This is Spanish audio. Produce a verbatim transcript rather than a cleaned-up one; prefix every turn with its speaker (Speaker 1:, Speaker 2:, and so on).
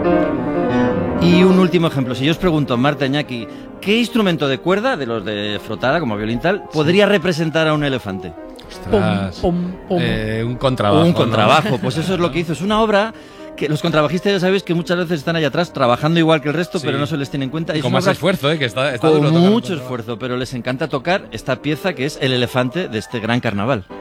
Speaker 1: Y un último ejemplo, si yo os pregunto, Marta, Iñaki, ¿qué instrumento de cuerda, de los de frotada, como violín tal, podría representar a un elefante?
Speaker 2: Ostras, pom, pom, pom. Eh, un contrabajo.
Speaker 1: Un contrabajo,
Speaker 2: ¿no?
Speaker 1: Pues eso es lo que hizo. Es una obra que los contrabajistas ya sabéis que muchas veces están allá atrás trabajando igual que el resto, sí, pero no se les tiene en cuenta.
Speaker 2: Y con más esfuerzo, ¿eh? Que está, está
Speaker 1: con
Speaker 2: duro
Speaker 1: mucho esfuerzo, pero les encanta tocar esta pieza que es el elefante de este gran carnaval.